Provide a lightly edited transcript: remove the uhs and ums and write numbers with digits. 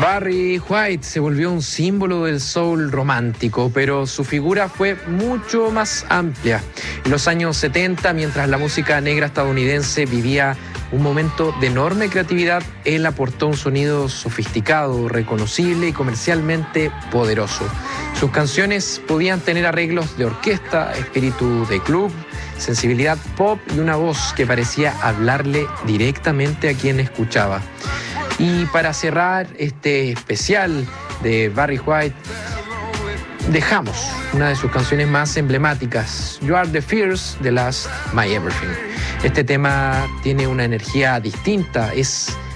Barry White se volvió un símbolo del soul romántico, pero su figura fue mucho más amplia. En los años 70, mientras la música negra estadounidense vivía un momento de enorme creatividad, él aportó un sonido sofisticado, reconocible y comercialmente poderoso. Sus canciones podían tener arreglos de orquesta, espíritu de club, sensibilidad pop y una voz que parecía hablarle directamente a quien escuchaba. Y para cerrar este especial de Barry White, dejamos una de sus canciones más emblemáticas, You Are the First, The Last, My Everything. Este tema tiene una energía distinta, es